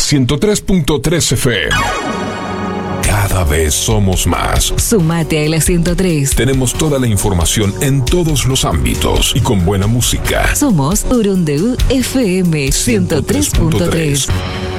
103.3 FM. Cada vez somos más. Sumate a la 103. Tenemos toda la información en todos los ámbitos y con buena música. Somos Urundeu FM 103.3.